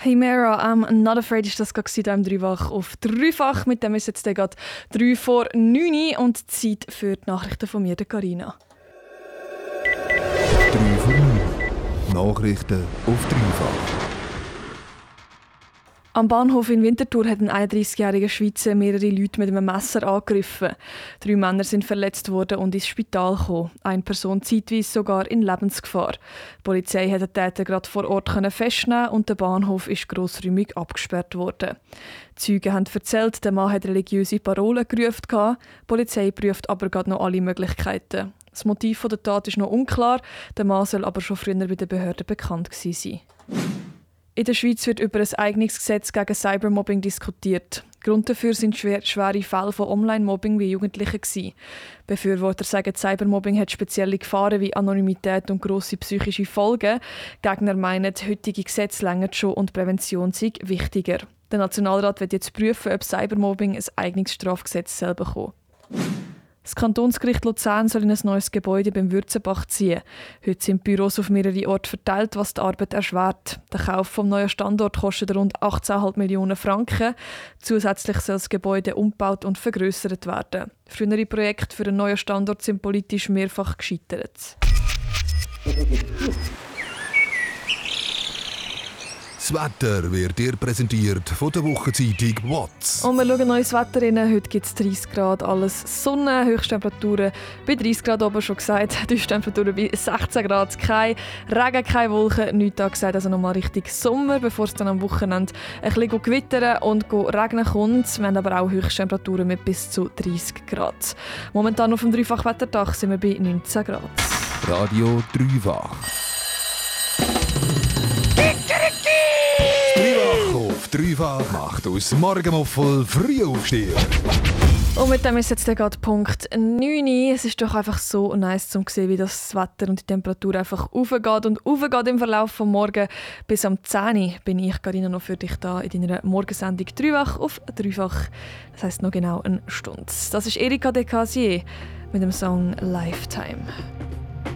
Chimera, I'm not afraid ist das hier im Dreifach auf Dreifach. Mit dem ist jetzt gerade 3 vor 9 Uhr und Zeit für die Nachrichten von mir, der Carina. 3 vor 9 Uhr. Nachrichten auf Dreifach. Am Bahnhof in Winterthur hat ein 31-jähriger Schweizer mehrere Leute mit einem Messer angegriffen. 3 Männer sind verletzt worden und ins Spital gekommen. Eine Person zeitweise sogar in Lebensgefahr. Die Polizei hat den Täter gerade vor Ort festnehmen und der Bahnhof ist grossräumig abgesperrt worden. Die Zeugen haben erzählt, der Mann hat religiöse Parolen gerufen. Die Polizei prüft aber gerade noch alle Möglichkeiten. Das Motiv der Tat ist noch unklar, der Mann soll aber schon früher bei den Behörden bekannt gewesen sein. In der Schweiz wird über ein Eignungsgesetz gegen Cybermobbing diskutiert. Grund dafür sind schwere Fälle von Online-Mobbing bei Jugendlichen gewesen. Befürworter sagen, Cybermobbing hat spezielle Gefahren wie Anonymität und grosse psychische Folgen. Gegner meinen, heutige Gesetze längern schon und Prävention sei wichtiger. Der Nationalrat wird jetzt prüfen, ob Cybermobbing ein Eignungsstrafgesetz selber bekommt. Das Kantonsgericht Luzern soll in ein neues Gebäude beim Würzenbach ziehen. Heute sind Büros auf mehrere Orte verteilt, was die Arbeit erschwert. Der Kauf des neuen Standorts kostet rund 18,5 Millionen Franken. Zusätzlich soll das Gebäude umgebaut und vergrössert werden. Frühere Projekte für einen neuen Standort sind politisch mehrfach gescheitert. Das Wetter wird dir präsentiert von der Wochenzeitung WATZ. Und wir schauen noch ins Wetter rein. Heute gibt es 30 Grad, alles Sonne, Höchsttemperaturen bei 30 Grad oben schon gesagt, Tiefstemperaturen bei 16 Grad, kein Regen, keine Wolken, nichts da gesagt, also nochmal richtig Sommer, bevor es dann am Wochenende ein bisschen gewittern und regnen kommt. Wir haben aber auch Höchsttemperaturen mit bis zu 30 Grad. Momentan auf dem Dreifachwetterdach sind wir bei 19 Grad. Radio Dreifach. Auf Dreifach macht aus Morgenmuffel Frühaufsteher. Und mit dem ist jetzt gerade Punkt 9 Uhr. Es ist doch einfach so nice zu sehen, wie das Wetter und die Temperatur einfach aufgeht und aufgeht im Verlauf des Morgens. Bis am 10 Uhr bin ich, Carina, noch für dich da in deiner Morgensendung Dreifach auf Dreifach. Das heisst noch genau eine Stunde. Das ist Erika de Casier mit dem Song Lifetime.